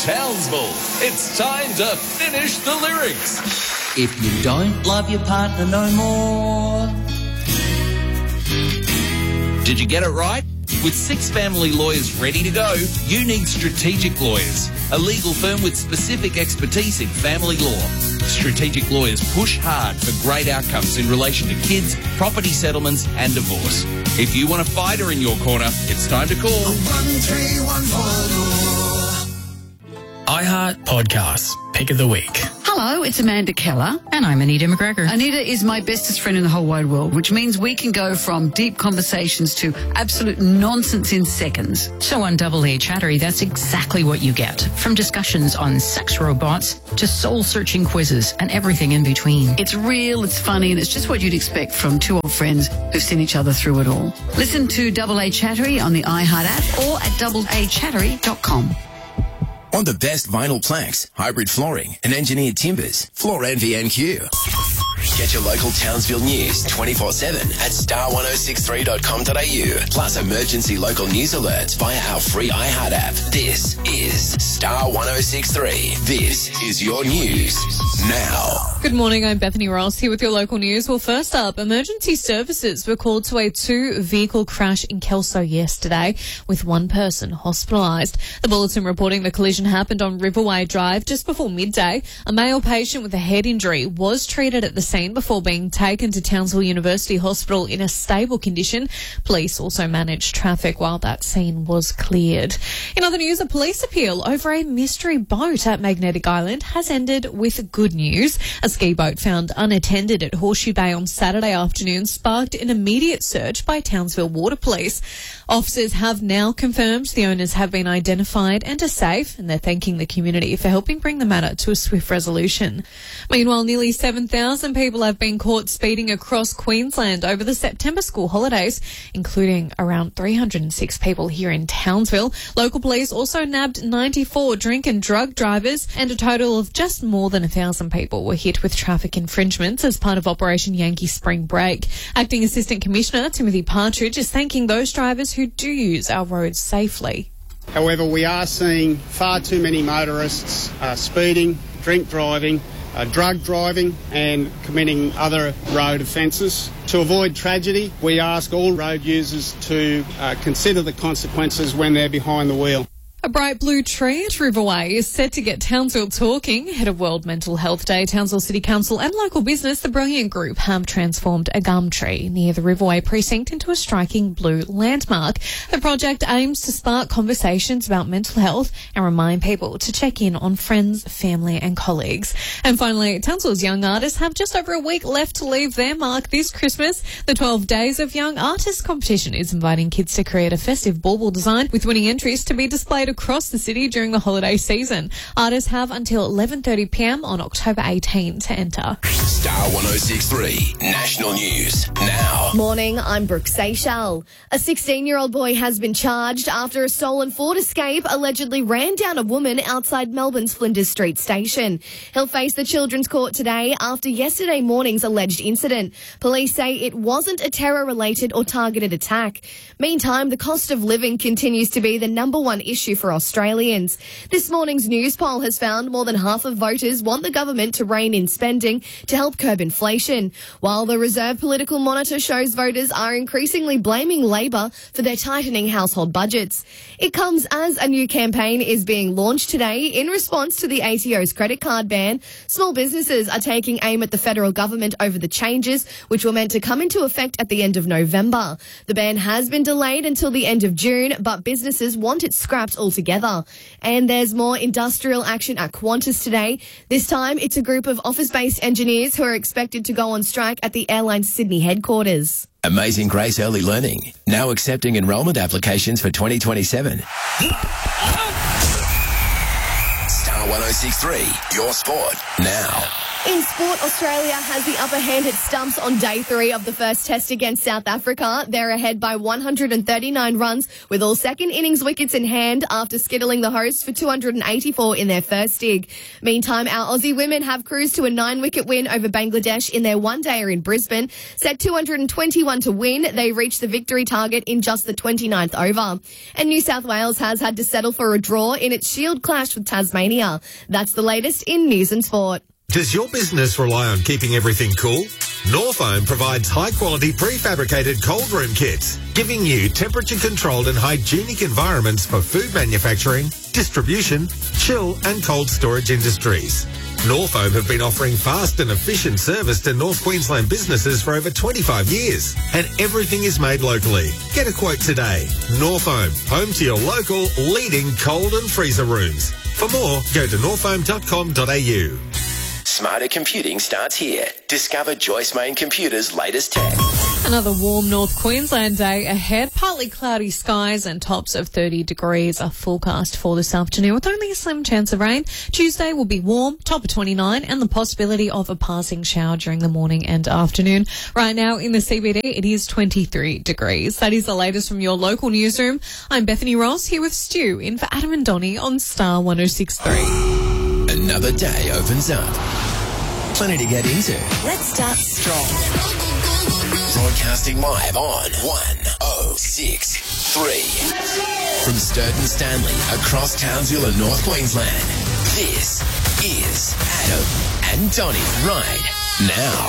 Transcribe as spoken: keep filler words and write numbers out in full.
Townsville. It's time to finish the lyrics. If you don't love your partner no more. Did you get it right? With six family lawyers ready to go, you need Strategic Lawyers, a legal firm with specific expertise in family law. Strategic Lawyers push hard for great outcomes in relation to kids, property settlements and divorce. If you want a fighter in your corner, it's time to call one three one four. iHeart Podcasts, Pick of the Week. Hello, it's Amanda Keller. And I'm Anita McGregor. Anita is my bestest friend in the whole wide world, which means we can go from deep conversations to absolute nonsense in seconds. So on Double A Chattery, that's exactly what you get. From discussions on sex robots to soul-searching quizzes and everything in between. It's real, it's funny, and it's just what you'd expect from two old friends who've seen each other through it all. Listen to Double A Chattery on the iHeart app or at double a chattery dot com. Want the best vinyl planks, hybrid flooring, and engineered timbers? Floor Envy N Q. Get your local Townsville news twenty-four seven at star ten sixty-three dot com dot a u. Plus emergency local news alerts via our free iHeart app. This is Star ten sixty-three. This is your news now. Good morning, I'm Bethany Ross here with your local news. Well, first up, emergency services were called to a two-vehicle crash in Kelso yesterday with one person hospitalised. The bulletin reporting the collision happened on Riverway Drive just before midday. A male patient with a head injury was treated at the scene before being taken to Townsville University Hospital in a stable condition. Police also managed traffic while that scene was cleared. In other news, a police appeal over a mystery boat at Magnetic Island has ended with good news. A ski boat found unattended at Horseshoe Bay on Saturday afternoon sparked an immediate search by Townsville Water Police. Officers have now confirmed the owners have been identified and are safe, and they're thanking the community for helping bring the matter to a swift resolution. Meanwhile, nearly seven thousand people have been caught speeding across Queensland over the September school holidays, including around three hundred six people here in Townsville. Local police also nabbed ninety-four drink and drug drivers, and a total of just more than one thousand people were hit with traffic infringements as part of Operation Yankee Spring Break. Acting Assistant Commissioner Timothy Partridge is thanking those drivers who do use our roads safely. However, we are seeing far too many motorists uh, speeding, drink driving, uh, drug driving and committing other road offences. To avoid tragedy, we ask all road users to uh, consider the consequences when they're behind the wheel. A bright blue tree at Riverway is set to get Townsville talking. Ahead of World Mental Health Day, Townsville City Council and local business, the Brilliant Group, have transformed a gum tree near the Riverway precinct into a striking blue landmark. The project aims to spark conversations about mental health and remind people to check in on friends, family and colleagues. And finally, Townsville's young artists have just over a week left to leave their mark this Christmas. The twelve Days of Young Artists competition is inviting kids to create a festive bauble design with winning entries to be displayed across the city during the holiday season. Artists have until eleven thirty p m on October eighteenth to enter. Star ten sixty-three National News now. Morning, I'm Brooke Seychelles. A sixteen-year-old boy has been charged after a stolen Ford Escape allegedly ran down a woman outside Melbourne's Flinders Street station. He'll face the Children's Court today after yesterday morning's alleged incident. Police say it wasn't a terror-related or targeted attack. Meantime, the cost of living continues to be the number one issue for Australians. This morning's news poll has found more than half of voters want the government to rein in spending to help curb inflation, while the Reserve Political Monitor shows voters are increasingly blaming Labor for their tightening household budgets. It comes as a new campaign is being launched today in response to the A T O's credit card ban. Small businesses are taking aim at the federal government over the changes, which were meant to come into effect at the end of November. The ban has been delayed until the end of June, but businesses want it scrapped altogether. And there's more industrial action at Qantas today. This time, it's a group of office-based engineers who are expected to go on strike at the airline's Sydney headquarters. Amazing Grace Early Learning, now accepting enrolment applications for twenty twenty-seven. Star ten sixty-three, your sport, now. In sport, Australia has the upper hand at stumps on day three of the first test against South Africa. They're ahead by one hundred thirty-nine runs with all second innings wickets in hand after skittling the hosts for two hundred eighty-four in their first dig. Meantime, our Aussie women have cruised to a nine-wicket win over Bangladesh in their one-dayer in Brisbane. Set two hundred twenty-one to win, they reached the victory target in just the twenty-ninth over. And New South Wales has had to settle for a draw in its Shield clash with Tasmania. That's the latest in news and sport. Does your business rely on keeping everything cool? Norfoam provides high-quality prefabricated cold room kits, giving you temperature-controlled and hygienic environments for food manufacturing, distribution, chill and cold storage industries. Norfoam have been offering fast and efficient service to North Queensland businesses for over twenty-five years, and everything is made locally. Get a quote today. Norfoam, home to your local leading cold and freezer rooms. For more, go to norfoam dot com dot a u. Smarter computing starts here. Discover Joyce Main Computers' latest tech. Another warm North Queensland day ahead. Partly cloudy skies and tops of thirty degrees are forecast for this afternoon with only a slim chance of rain. Tuesday will be warm, top of twenty-nine, and the possibility of a passing shower during the morning and afternoon. Right now in the C B D, it is twenty-three degrees. That is the latest from your local newsroom. I'm Bethany Ross here with Stu in for Adam and Donnie on Star one oh six point three. Another day opens up. Plenty to get into. Let's start strong. Broadcasting live on one oh six point three. From Sturton Stanley across Townsville and North Queensland. This is Adam and Donnie right now.